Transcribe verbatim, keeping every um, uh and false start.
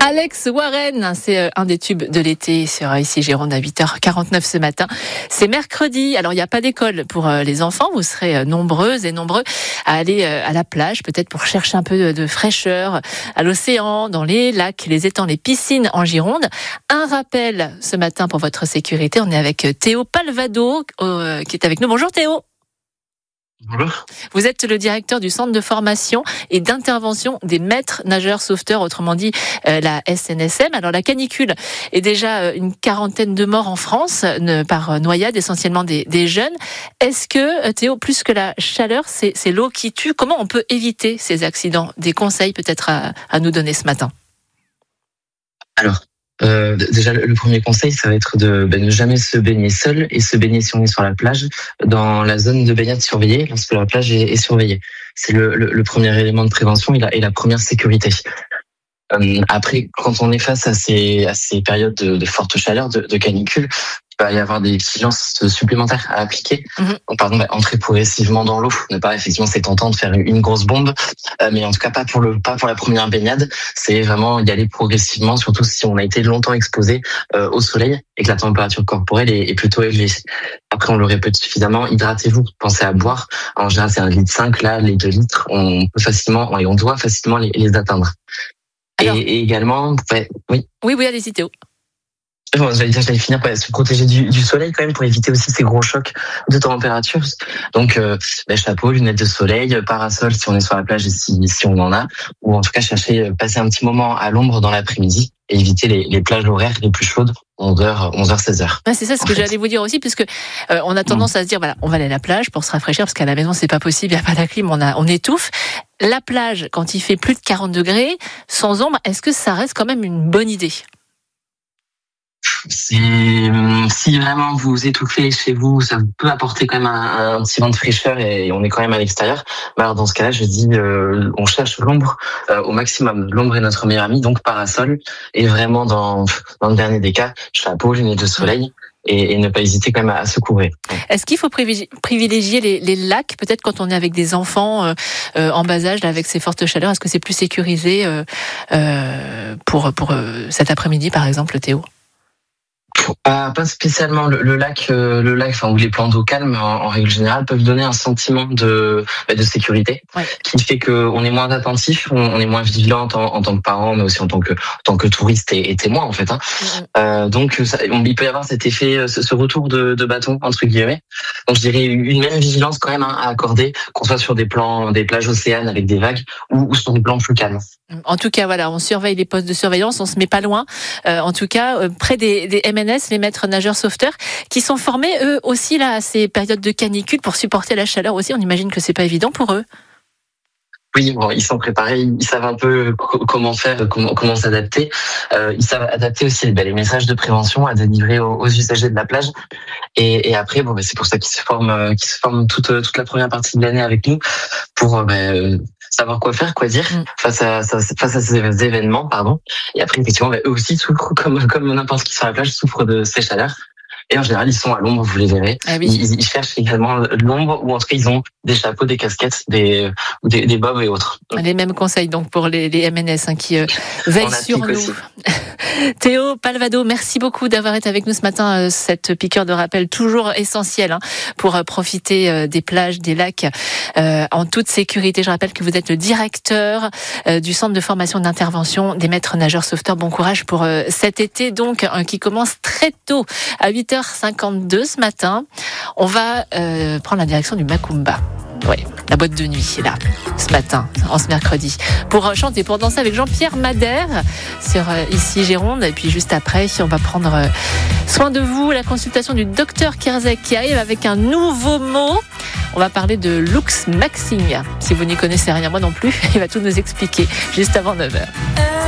Alex Warren, c'est un des tubes de l'été sur Ici Gironde à huit heures quarante-neuf ce matin. C'est mercredi, alors il n'y a pas d'école pour les enfants, vous serez nombreuses et nombreux à aller à la plage, peut-être pour chercher un peu de fraîcheur, à l'océan, dans les lacs, les étangs, les piscines en Gironde. Un rappel ce matin pour votre sécurité, on est avec Théo Palvado euh, qui est avec nous. Bonjour Théo. Bonjour. Vous êtes le directeur du centre de formation et d'intervention des maîtres nageurs sauveteurs, autrement dit euh, la S N S M. Alors la canicule est déjà euh, une quarantaine de morts en France ne, par noyade, essentiellement des, des jeunes. Est-ce que euh, Théo, plus que la chaleur, c'est, c'est l'eau qui tue? Comment on peut éviter ces accidents? Des conseils peut-être à, à nous donner ce matin? Alors. Euh, déjà, le premier conseil, ça va être de ben, ne jamais se baigner seul et se baigner si on est sur la plage dans la zone de baignade surveillée lorsque la plage est, est surveillée. C'est le, le, le premier élément de prévention et la, et la première sécurité. Euh, après, quand on est face à ces, à ces périodes de, de forte chaleur, de, de canicule, il va y avoir des exigences supplémentaires à appliquer. Mmh. Donc, par exemple, entrer progressivement dans l'eau. Ne pas, effectivement, c'est tentant de faire une grosse bombe, euh, mais en tout cas pas pour le, pas pour la première baignade. C'est vraiment y aller progressivement, surtout si on a été longtemps exposé euh, au soleil et que la température corporelle est, est plutôt élevée. Après, on le répète suffisamment. Hydratez-vous. Pensez à boire. En général, c'est un litre cinq. Là, les deux litres, on peut facilement et on doit facilement les, les atteindre. Alors, et, et également, ouais, oui. Oui, oui, allez-y Théo. Bon, j'allais dire, j'allais finir par se protéger du, du soleil quand même pour éviter aussi ces gros chocs de température. Donc, euh, ben, chapeau, lunettes de soleil, parasol si on est sur la plage et si, si on en a, ou en tout cas chercher, passer un petit moment à l'ombre dans l'après-midi et éviter les, les plages horaires les plus chaudes, onze heures, onze heures, seize heures. Ouais, c'est ça ce que fait. J'allais vous dire aussi, puisque euh, on a tendance mmh. à se dire, voilà, on va aller à la plage pour se rafraîchir, parce qu'à la maison c'est pas possible, il n'y a pas la clim, on a, on étouffe. La plage, quand il fait plus de quarante degrés, sans ombre, est-ce que ça reste quand même une bonne idée? C'est, si vraiment vous étouffez chez vous, ça peut apporter quand même un, un petit vent de fraîcheur et on est quand même à l'extérieur. Mais alors dans ce cas-là, je dis, euh, on cherche l'ombre euh, au maximum. L'ombre est notre meilleur ami, donc parasol. Et vraiment dans dans le dernier des cas, chapeau, lunettes de soleil. Et, et ne pas hésiter quand même à se couvrir. Est-ce qu'il faut privilégier les, les lacs, peut-être quand on est avec des enfants euh, euh, en bas âge, là, avec ces fortes chaleurs? Est-ce que c'est plus sécurisé euh, euh, pour, pour euh, cet après-midi, par exemple, Théo? Pas, pas spécialement. Le, le lac, euh, le lac, enfin, ou les plans d'eau calme, en, en règle générale, peuvent donner un sentiment de, de sécurité, ouais. qui fait qu'on est moins attentif, on, on est moins vigilant en, en tant que parent, mais aussi en tant que, en tant que touriste et, et témoin, en fait. Hein. Mm-hmm. Euh, donc, ça, on, il peut y avoir cet effet, ce, ce retour de, de bâton, entre guillemets. Donc, je dirais une même vigilance quand même hein, à accorder, qu'on soit sur des plans, des plages océanes avec des vagues, ou, ou sur des plans plus calmes. En tout cas, voilà, on surveille les postes de surveillance, on se met pas loin. Euh, en tout cas, euh, près des, des M N S, les maîtres nageurs sauveteurs, qui sont formés eux aussi là à ces périodes de canicule pour supporter la chaleur aussi. On imagine que c'est pas évident pour eux. Oui, bon, ils sont préparés, ils savent un peu comment faire, comment, comment s'adapter. Euh, ils savent adapter aussi ben, les messages de prévention à délivrer aux, aux usagers de la plage. Et, et après, bon, ben, c'est pour ça qu'ils se forment, qu'ils se forment toute, toute la première partie de l'année avec nous pour ben, savoir quoi faire, quoi dire mm. face à face à ces événements, pardon. Et après, effectivement, ben, eux aussi souffrent comme comme n'importe qui sur la plage souffrent de ces chaleurs. Et en général, ils sont à l'ombre, vous les verrez. Ah oui. ils, ils cherchent également l'ombre, ou en tout cas, ils ont des chapeaux, des casquettes, des, des, des bobs et autres. Les mêmes conseils donc pour les, les M N S hein, qui euh, veillent sur nous. Théo Palvado, merci beaucoup d'avoir été avec nous ce matin. Cette piqûre de rappel toujours essentielle hein, pour profiter des plages, des lacs euh, en toute sécurité. Je rappelle que vous êtes le directeur euh, du centre de formation et d'intervention des maîtres nageurs sauveteurs. Bon courage pour euh, cet été donc hein, qui commence très tôt à huit heures cinquante-deux ce matin. On va euh, prendre la direction du Macumba. Oui, la boîte de nuit est là, ce matin, en ce mercredi, pour chanter, pour danser avec Jean-Pierre Madère sur euh, Ici Gironde. Et puis juste après, on va prendre euh, soin de vous, la consultation du docteur Kierzek qui arrive avec un nouveau mot. On va parler de lux maxing. Si vous n'y connaissez rien, moi non plus, il va tout nous expliquer juste avant neuf heures.